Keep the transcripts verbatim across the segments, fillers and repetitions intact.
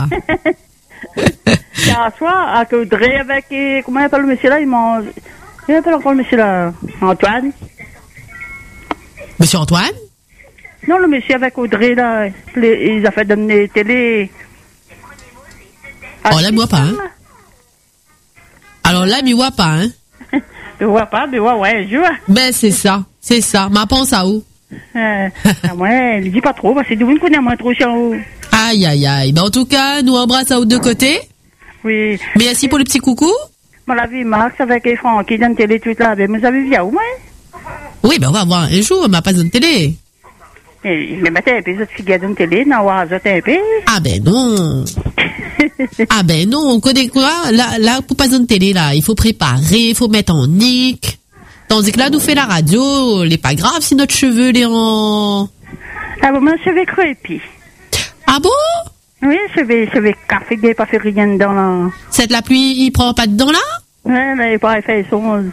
là. C'est un soir, à Audrey avec, et, comment il appelle le monsieur là, il mange, il appelle encore le monsieur là, Antoine. Monsieur Antoine? Non, le monsieur avec Audrey là, les, ils ont fait donner télé. Oh là, moi pas, hein. Alors là, moi pas, hein. Je vois pas, mais ouais, ouais, je vois. Ben, c'est ça, c'est ça. Ma pense à où? Euh, ouais, il dit pas trop, parce que vous me connaissez moins trop sur où. Aïe, aïe, aïe. Ben, en tout cas, nous embrasse à aux deux côtés. Oui. Merci pour le petit coucou. Moi, la vie, Max avec les Franck, qui donne télé toute là, ben, vous avez vu à où, moi? Oui, ben, on va voir un jour, on m'a pas de télé. Et, mais mettez un peu, cette fille qui a donné télé, non, ouais, vous un peu. Ah, ben, non. Ah, ben, non, on connaît quoi? Là, là, pour pas de télé, là, il faut préparer, il faut mettre en nick. Tandis que là, nous fait la radio, il est pas grave si notre cheveu, les en... Ah bon, mon cheveu crépit. Ah bon? Oui, cheveu, cheveu café, il n'a pas fait rien dedans, là. C'est de la pluie, il prend pas dedans, là? Ouais, mais il n'a pas fait son.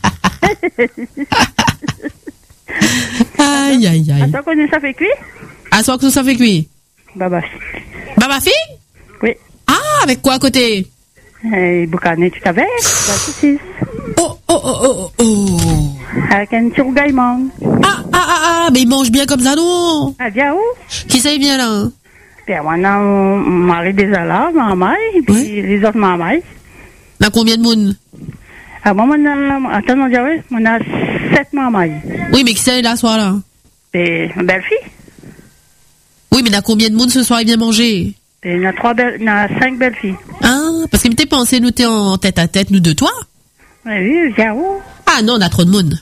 Aïe, aïe, aïe. Attends, qu'on ça fait cuit? À soir que ça fait cuit? Baba. Baba fille? Oui. Ah, avec quoi à côté? Et boucané tout avec, la saucisse. Oh, oh, oh, oh, oh. Avec un petit rougaillement. Ah, ah, ah, ah, mais il mange bien comme ça, non? Ah, bien où? Qui ça, il vient là? Bien, maintenant, mon mari des alarmes, maman, et puis Oui. les autres mamans. Là, combien de monde? Ah, moi, on a, attends, on dirait, on a sept mamans. Oui, mais qui c'est là, ce soir, là? Et une belle fille. Oui, mais là, combien de monde ce soir, il vient manger? Et il y en a trois belles, il y en a cinq belles filles. Ah, parce qu'il m'était pensé, nous, t'es en tête à tête, nous deux, toi? Oui, oui, bien où? Ah, non, on a trop de monde.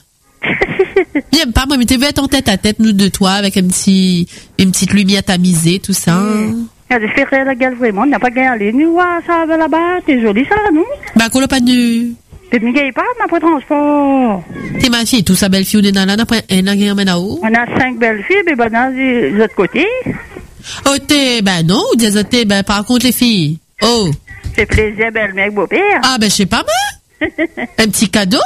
J'aime pas, moi, mais t'es être en tête à tête, nous deux, toi, avec un petit, une petite lumière tamisée, tout ça. Il y a des ferrets, la gueule, vraiment, on n'a pas gagné. Nous, ouais, ça va là-bas, t'es jolie, ça, non? Bah, qu'on l'a pas nu. T'es ne gagne pas, ma pour transport. T'es ma fille, tout ça, belle fille, on est dans là, après, elle n'a rien à où? On a cinq belles filles, mais ben, dans les autres côtés. Oh, t'es, ben non, ou des autres, ben, par contre, les filles. Oh. C'est plaisir, belle mec, beau-père. Ah, ben, je sais pas, moi. Un petit cadeau?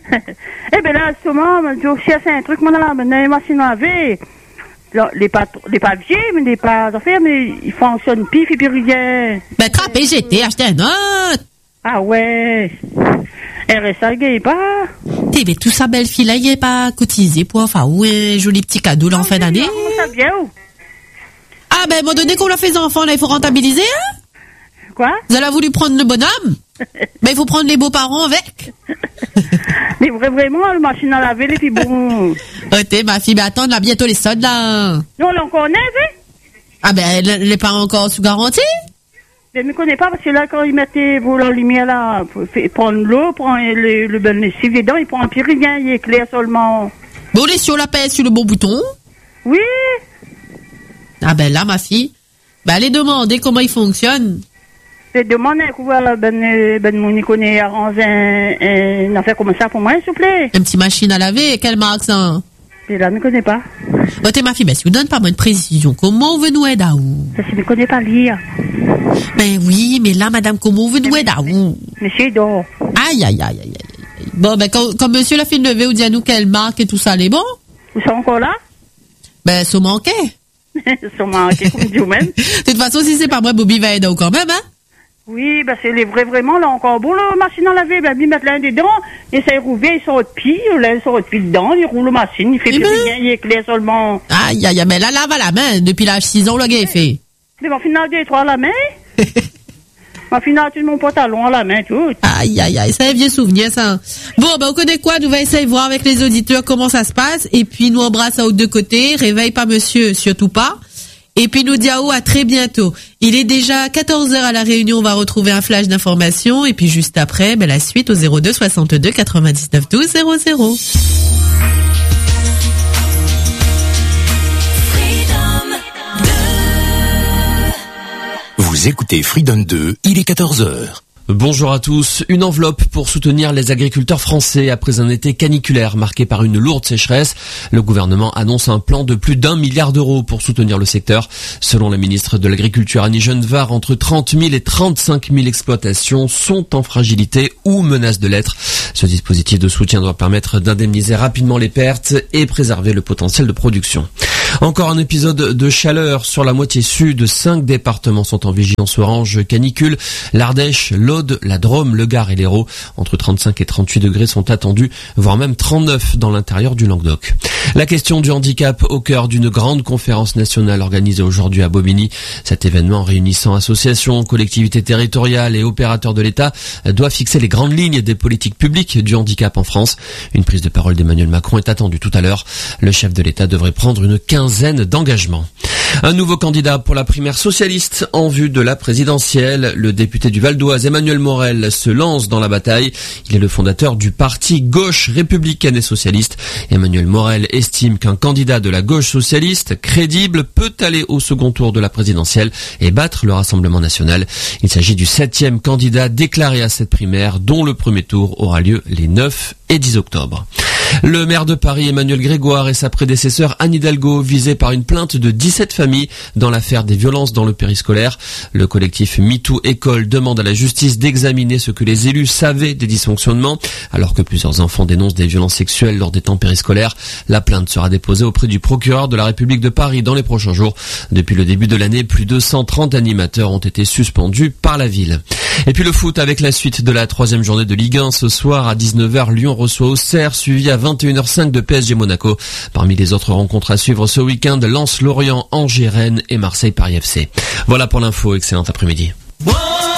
Eh ben là, souvent, je cherche un truc, moi, là, maintenant, les machines à laver. Là, les pas, les papiers, mais les pas affaires, mais ils fonctionnent pif et puis rien. Ben, trappé, j'étais, acheté un autre. Ah ouais. R S A, il gagne pas. T'es, ben, tout ça, belle fille, là, il est pas cotisé pour, enfin, ouais, joli petit cadeau, là, en fin d'année. Ça vient où? Ah, ben, à un moment donné qu'on l'a fait les enfants, là, il faut rentabiliser, hein? Quoi? Vous avez voulu prendre le bonhomme? Ben, il faut prendre les beaux-parents avec. Mais vrai, vraiment, la machine à laver, et puis bon. Oh, t'es, ma fille, ben, attends, là, bientôt les soldes, là. Non, on connaît, hein? Ah, ben, les parents encore sous garantie? Je ne connais pas, parce que là, quand ils mettaient vos la lumière, là, pour faire- prendre l'eau, prendre le, le bel lessive dedans, ils prennent un petit rien, il est clair seulement. Bon, les sur la pèse sur le bon bouton. Oui. Ah, ben, là, ma fille, ben, allez demander comment il fonctionne. Je demande à quoi ben, euh, ben, mon connaît arranger un, un, une affaire comme ça pour moi, s'il vous plaît. Une petite machine à laver, quelle marque, ça? Et là, je ne connais pas. Oh, t'es ma fille, ben, si vous donne pas moins de précision, comment on veut nous aider à où? Ça, je ne connais pas lire. Ben oui, mais là, madame, comment on veut nous aider à où? Monsieur dort. Aïe, aïe, aïe, aïe, aïe. aïe. Bon, ben, quand, quand monsieur l'a fait lever, ou dit à nous quelle marque et tout ça, elle est bon? Vous êtes encore là? Ben, ça manquait. Sûrement, comme dit vous-même. De toute façon, si c'est pas moi, Bobby va aider quand même, hein? Oui, ben c'est les vrais, vraiment, là, encore bon, la machine à laver, ben, ils mettent l'un dedans, et ça est rouvert, ils sont de pied, là, ils sont de pied dedans, ils roulent la machine, il fait Eh plus ben. rien, il est clair seulement. Aïe, aïe, aïe, mais là, lave à la main, depuis l'âge six ans, le gars est fait. Mais bon, final des trois à la main. Ma final, tout mon pantalon à la main, tout. Aïe, aïe, aïe, c'est un vieux souvenir, ça. Bon, ben, on connaît quoi? Nous va essayer de voir avec les auditeurs comment ça se passe, et puis nous embrasse à haute de côté, réveille pas monsieur, surtout pas. Et puis nous dit à très bientôt. Il est déjà quatorze heures à la Réunion, on va retrouver un flash d'information, et puis juste après, ben, la suite au zéro deux soixante-deux quatre-vingt-dix-neuf douze zéro zéro. Vous écoutez Freedom deux, il est quatorze heures. Bonjour à tous. Une enveloppe pour soutenir les agriculteurs français après un été caniculaire marqué par une lourde sécheresse. Le gouvernement annonce un plan de plus d'un milliard d'euros pour soutenir le secteur. Selon la ministre de l'Agriculture Annie Genevard, entre trente mille et trente-cinq mille exploitations sont en fragilité ou menacent de l'être. Ce dispositif de soutien doit permettre d'indemniser rapidement les pertes et préserver le potentiel de production. Encore un épisode de chaleur sur la moitié sud. Cinq départements sont en vigilance orange canicule. L'Ardèche, l'Aude, la Drôme, le Gard et l'Hérault. Entre trente-cinq et trente-huit degrés sont attendus, voire même trente-neuf dans l'intérieur du Languedoc. La question du handicap au cœur d'une grande conférence nationale organisée aujourd'hui à Bobigny. Cet événement réunissant associations, collectivités territoriales et opérateurs de l'État doit fixer les grandes lignes des politiques publiques du handicap en France. Une prise de parole d'Emmanuel Macron est attendue tout à l'heure. Le chef de l'État devrait prendre une quinzaine d'engagements. Un nouveau candidat pour la primaire socialiste en vue de la présidentielle. Le député du Val d'Oise, Emmanuel Morel, se lance dans la bataille. Il est le fondateur du parti Gauche républicaine et socialiste. Emmanuel Morel estime qu'un candidat de la gauche socialiste crédible peut aller au second tour de la présidentielle et battre le Rassemblement national. Il s'agit du septième candidat déclaré à cette primaire, dont le premier tour aura lieu les neuf et dix octobre. Le maire de Paris, Emmanuel Grégoire, et sa prédécesseur Anne Hidalgo, visés par une plainte de dix-sept familles dans l'affaire des violences dans le périscolaire. Le collectif MeToo École demande à la justice d'examiner ce que les élus savaient des dysfonctionnements, alors que plusieurs enfants dénoncent des violences sexuelles lors des temps périscolaires. La plainte sera déposée auprès du procureur de la République de Paris dans les prochains jours. Depuis le début de l'année, plus de cent trente animateurs ont été suspendus par la ville. Et puis le foot avec la suite de la troisième journée de Ligue un. Ce soir à dix-neuf heures, Lyon reçoit Auxerre, suivi à vingt et une heures cinq de P S G Monaco. Parmi les autres rencontres à suivre ce week-end, Lens, Lorient, Angers, Rennes et Marseille Paris F C. Voilà pour l'info, excellent après-midi.